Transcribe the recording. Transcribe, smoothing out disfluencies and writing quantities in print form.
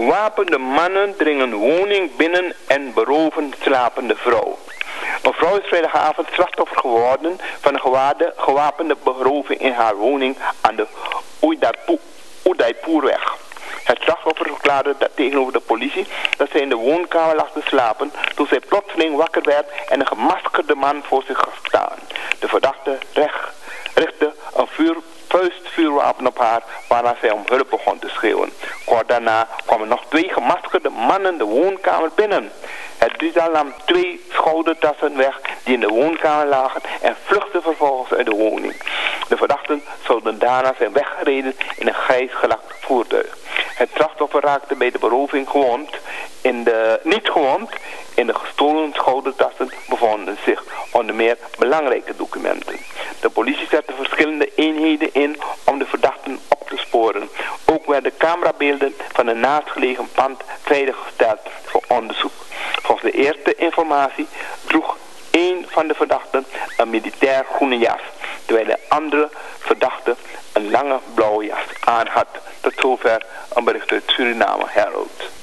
Gewapende mannen dringen woning binnen en beroven slapende vrouw. Een vrouw is vrijdagavond slachtoffer geworden van een gewapende beroving in haar woning aan de Udaipurweg. Het slachtoffer verklaarde tegenover de politie dat zij in de woonkamer lag te slapen toen zij plotseling wakker werd en een gemaskerde man voor zich zag staan. De verdachte richtte een vuurwapen op haar, waarna zij om hulp begon te schreeuwen. Kort daarna kwamen nog 2 gemaskerde mannen de woonkamer binnen. Het drietal nam 2 schoudertassen weg die in de woonkamer lagen en vluchtte vervolgens uit de woning. De verdachten zouden daarna zijn weggereden in een grijs gelakt voertuig. Het slachtoffer raakte bij de beroving niet gewond. In de gestolen schoudertassen bevonden zich onder meer belangrijke documenten. De politie zette verschillende eenheden in om de verdachten op te sporen. Ook werden camerabeelden van een naastgelegen pand veiliggesteld voor onderzoek. Volgens de eerste informatie droeg één van de verdachten een militair groene jas, terwijl de andere verdachte een lange blauwe jas aan had. Tot zover een bericht uit Suriname Herald.